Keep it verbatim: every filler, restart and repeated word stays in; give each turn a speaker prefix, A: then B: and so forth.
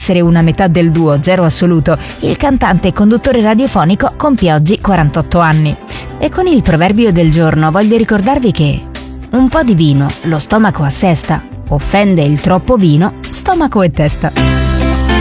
A: essere una metà del duo Zero Assoluto, il cantante e conduttore radiofonico compie oggi quarantotto anni. E con il proverbio del giorno voglio ricordarvi che un po' di vino lo stomaco assesta, offende il troppo vino, stomaco e testa.